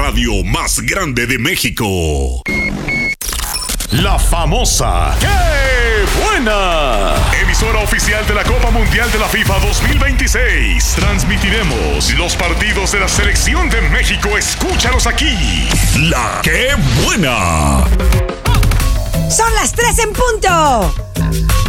radio más grande de México. La famosa ¡Qué buena! Emisora oficial de la Copa Mundial de la FIFA 2026. Transmitiremos los partidos de la Selección de México. Escúchalos aquí. La ¡Qué buena! Son las 3 en punto.